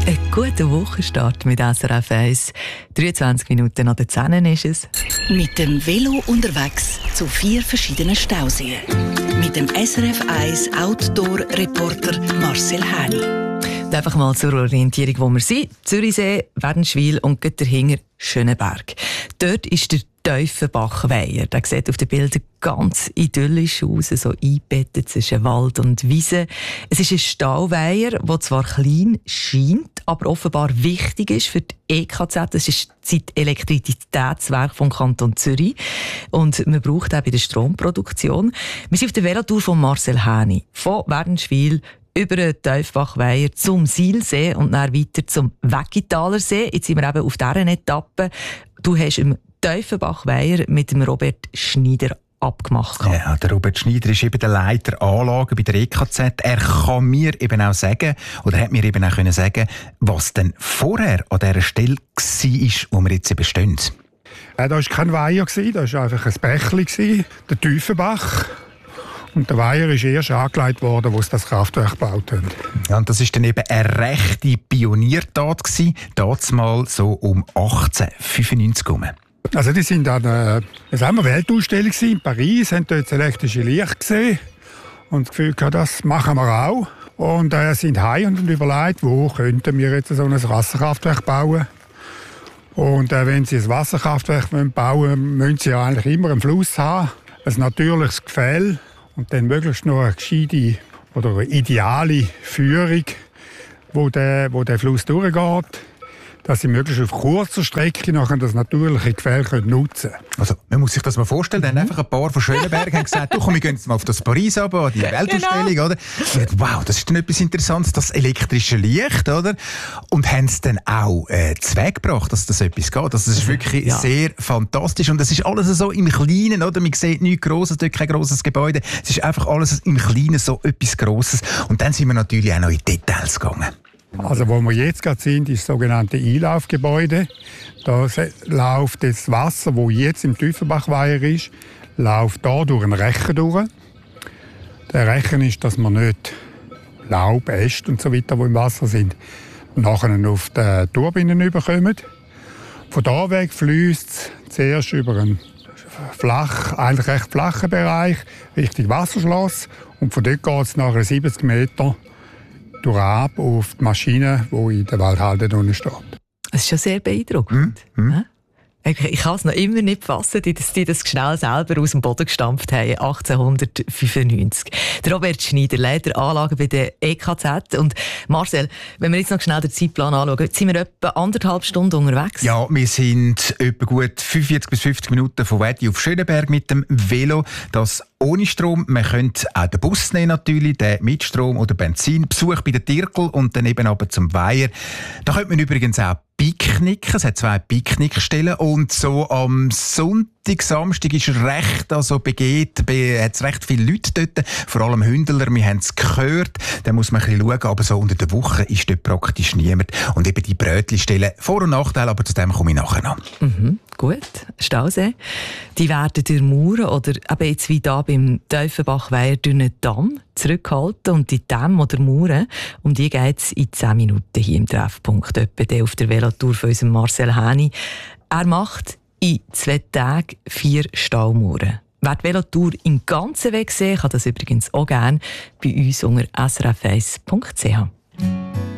Ein guter Wochenstart mit SRF 1. 23 Minuten nach der 10 ist es. Mit dem Velo unterwegs zu 4 verschiedenen Stauseen. Mit dem SRF 1 Outdoor-Reporter Marcel Häni. Und einfach mal zur Orientierung, wo wir sind. Zürichsee, Wädenswil und dahinter Schöneberg. Dort ist der Tiefenbachweiher. Der sieht auf den Bildern ganz idyllisch aus, so eingebettet zwischen Wald und Wiese. Es ist ein Stauweiher, der zwar klein scheint, aber offenbar wichtig ist für die EKZ. Das ist das Elektrizitätswerk vom Kanton Zürich. Und man braucht auch bei der Stromproduktion. Wir sind auf der Velotour von Marcel Häni. Von Wädenswil über den Tiefenbachweiher zum Silsee und dann weiter zum Weggitaler See. Jetzt sind wir eben auf dieser Etappe. Du hast im Tiefenbachweiher mit dem Robert Schneider abgemacht. Ja, der Robert Schneider ist eben der Leiter Anlagen bei der EKZ. Er kann mir eben auch sagen, oder hat mir eben auch können sagen, was denn vorher an dieser Stelle war, wo wir jetzt eben stehen. Da war kein Weiher, das war einfach ein Bächli, der Tiefenbach. Und der Weiher ist erst angelegt worden, als sie das Kraftwerk gebaut haben. Ja, und das war dann eben eine rechte Pioniertat, damals mal so um 1895 herum. Also die sind an der Weltausstellung in Paris, haben dort das elektrische Licht gesehen und das Gefühl gehabt, das machen wir auch. Und sind heim und überlegt, wo könnten wir jetzt so ein Wasserkraftwerk bauen. Und wenn sie ein Wasserkraftwerk bauen wollen, müssen sie ja eigentlich immer einen Fluss haben, ein natürliches Gefälle und dann möglichst noch eine gescheite oder eine ideale Führung, wo der Fluss durchgeht, dass sie möglichst auf kurzer Strecke nachher das natürliche Gefälle nutzen können. Also, man muss sich das mal vorstellen, dann einfach ein paar von Schöneberg haben gesagt, du komm, wir gehen jetzt mal auf das Paris runter, die Weltausstellung, genau. Oder? Und wow, das ist dann etwas Interessantes, das elektrische Licht, oder? Und haben es dann auch zweckgebracht, dass das etwas geht. Also, das ist wirklich sehr fantastisch und das ist alles so im Kleinen, oder? Man sieht nichts Grosses, dort kein grosses Gebäude. Es ist einfach alles im Kleinen so etwas Grosses. Und dann sind wir natürlich auch noch in Details gegangen. Also wo wir jetzt gerade sind, ist das sogenannte Einlaufgebäude. Da läuft das Wasser, das jetzt im Tiefenbachweiher ist, läuft hier durch einen Rechen durch. Der Rechen ist, dass man nicht Laub, Äste und so weiter, die im Wasser sind, nachher auf die Turbinen überkommen. Von da weg fließt es zuerst über einen eigentlich recht flachen Bereich Richtung Wasserschloss und von dort geht es nachher 70 Meter ab auf die Maschine, die in der Waldhalde unten steht. Das ist schon sehr beeindruckend. Ich kann es noch immer nicht fassen, dass die das schnell selber aus dem Boden gestampft haben, 1895. Der Robert Schneider, Leiter Anlagen bei der EKZ. Und Marcel, wenn wir jetzt noch schnell den Zeitplan anschauen, sind wir etwa 1,5 Stunden unterwegs? Ja, wir sind etwa gut 45 bis 50 Minuten von Wedi auf Schöneberg mit dem Velo. Das ohne Strom. Man könnte auch den Bus nehmen, natürlich, den mit Strom oder Benzin. Besuch bei der Tirkel und dann eben aber zum Weiher. Da könnte man übrigens auch picknicken. Es hat 2 Picknickstellen und so am Sonntag, Samstag ist recht, also hat es recht viele Leute dort, vor allem Hündler, wir haben es gehört, da muss man ein bisschen schauen, aber so unter der Woche ist dort praktisch niemand und eben die Brötli-Stellen, Vor- und Nachteile, aber zu dem komme ich nachher noch. Gut, Stausee. Die werden durch Mauern oder eben jetzt wie da beim Tiefenbachweiher durch einen Damm zurückgehalten und die Dämme oder Mauern, um die geht es in 10 Minuten hier im Treffpunkt, etwa auf der Velotour von unserem Marcel Häni. Er macht in 2 Tagen 4 Staumauern. Wer die Velotour im ganzen Weg sehen kann, das übrigens auch gerne bei uns unter srf1.ch.